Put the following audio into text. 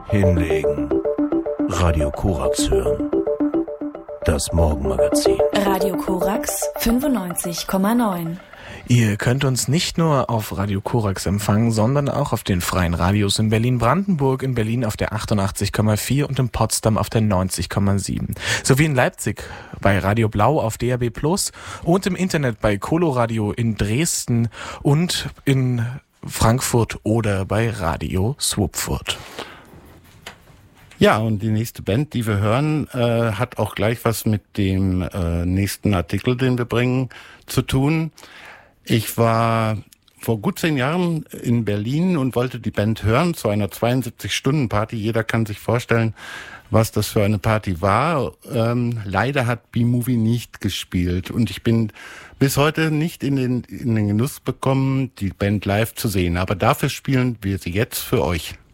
Hinlegen. Radio Korax hören. Das Morgenmagazin. Radio Korax 95,9. Ihr könnt uns nicht nur auf Radio Korax empfangen, sondern auch auf den freien Radios in Berlin-Brandenburg, in Berlin auf der 88,4 und in Potsdam auf der 90,7. Sowie in Leipzig bei Radio Blau auf DAB+ und im Internet bei Coloradio in Dresden und in Frankfurt oder bei Radio Swupfurt. Ja, und die nächste Band, die wir hören, hat auch gleich was mit dem nächsten Artikel, den wir bringen, zu tun. Ich war vor gut 10 Jahren in Berlin und wollte die Band hören zu einer 72-Stunden-Party. Jeder kann sich vorstellen, was das für eine Party war. Leider hat B-Movie nicht gespielt und ich bin bis heute nicht in den Genuss bekommen, die Band live zu sehen. Aber dafür spielen wir sie jetzt für euch.